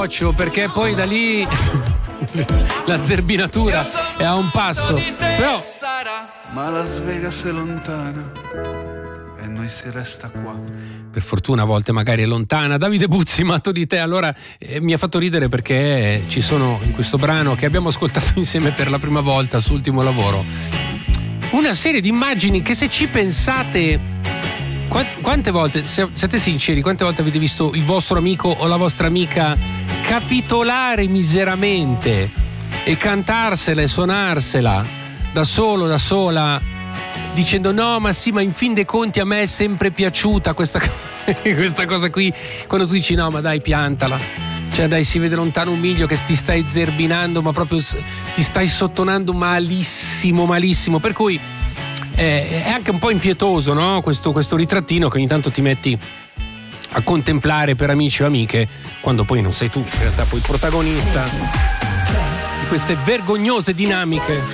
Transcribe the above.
Boccio, perché poi da lì la zerbinatura è a un passo. Però ma Las Vegas è lontana e noi si resta qua. Per fortuna a volte magari è lontana. Davide Buzzi, matto di te. Allora mi ha fatto ridere perché ci sono in questo brano che abbiamo ascoltato insieme per la prima volta, su Ultimo Lavoro, una serie di immagini che, se ci pensate, quante volte, siete sinceri, quante volte avete visto il vostro amico o la vostra amica capitolare miseramente e cantarsela e suonarsela da solo, da sola, dicendo no, ma sì, ma in fin dei conti a me è sempre piaciuta questa cosa qui, quando tu dici no, ma dai, piantala, cioè dai, si vede lontano un miglio che ti stai zerbinando, ma proprio ti stai sottonando malissimo, per cui è anche un po' impietoso, no? Questo ritrattino che ogni tanto ti metti a contemplare per amici o amiche, quando poi non sei tu in realtà poi il protagonista di queste vergognose dinamiche.